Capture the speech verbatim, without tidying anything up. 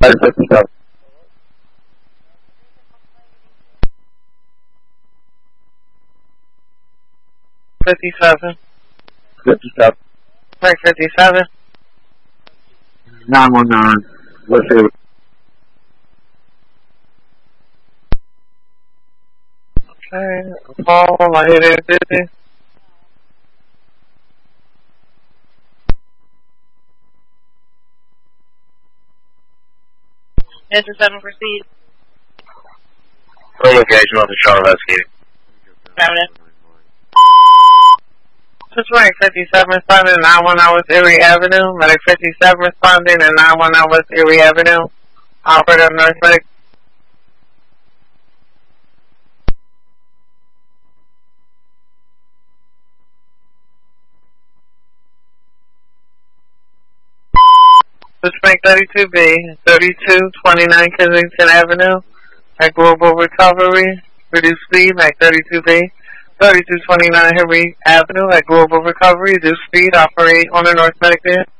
fifty-seven. Fifty-seven. Fifty-seven. Mike fifty-seven. Nine one nine. Let's see. Okay. Call. I hit it fifty. Intercept, proceed. Full location on the Charlotte investigating. Affirmative. This is Mike fifty-seven responding to nine one nine West Erie Avenue. Medic fifty-seven responding to nine one nine West Erie Avenue. Operator North Medic. This is Mike thirty-two B, thirty-two twenty-nine Kensington Avenue. At Global Recovery. Reduce speed, Mike thirty-two B. thirty-two twenty-nine Henry Avenue at Global Recovery. Reduce speed, operate on the North Medic there.